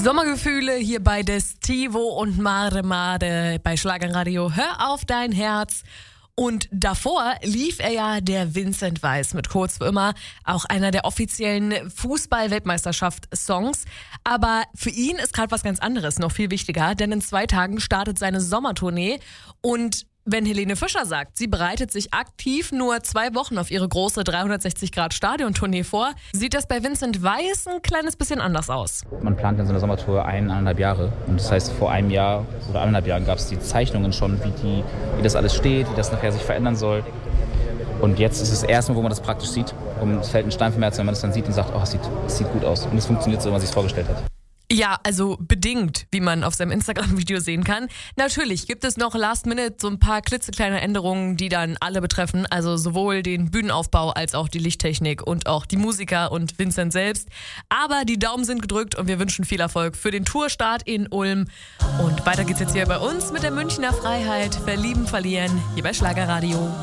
Sommergefühle hier bei Destivo und Mare Mare bei Schlagerradio. Hör auf dein Herz. Und davor lief er ja der Vincent Weiss mit Kurz für immer, auch einer der offiziellen Fußball-Weltmeisterschaft-Songs. Aber für ihn ist gerade was ganz anderes noch viel wichtiger, denn in 2 Tagen startet seine Sommertournee. Und wenn Helene Fischer sagt, sie bereitet sich aktiv nur 2 Wochen auf ihre große 360-Grad-Stadiontournee vor, sieht das bei Vincent Weiss ein kleines bisschen anders aus. Man plant in so einer Sommertour 1,5 Jahre. Und das heißt, vor einem Jahr oder 1,5 Jahren gab es die Zeichnungen schon, wie das alles steht, wie das nachher sich verändern soll. Und jetzt ist es das erste Mal, wo man das praktisch sieht. Und es fällt ein Stein vom Herzen, wenn man das dann sieht und sagt, oh, es sieht gut aus. Und es funktioniert so, wie man sich es vorgestellt hat. Ja, also bedingt, wie man auf seinem Instagram-Video sehen kann. Natürlich gibt es noch last minute so ein paar klitzekleine Änderungen, die dann alle betreffen. Also sowohl den Bühnenaufbau als auch die Lichttechnik und auch die Musiker und Vincent selbst. Aber die Daumen sind gedrückt und wir wünschen viel Erfolg für den Tourstart in Ulm. Und weiter geht's jetzt hier bei uns mit der Münchner Freiheit. Verlieben, verlieren, hier bei Schlagerradio.